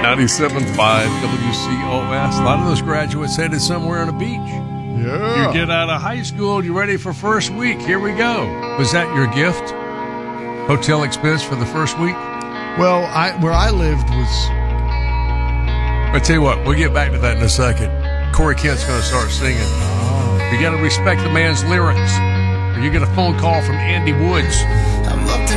97.5 WCOS. A lot of those graduates headed somewhere on a beach. Yeah. You get out of high school, you ready for first week. Here we go. Was that your gift? Hotel expense for the first week? Well, where I lived was... I tell you what, we'll get back to that in a second. Corey Kent's going to start singing. You got to respect the man's lyrics, or you get a phone call from Andy Woods. I'm locked in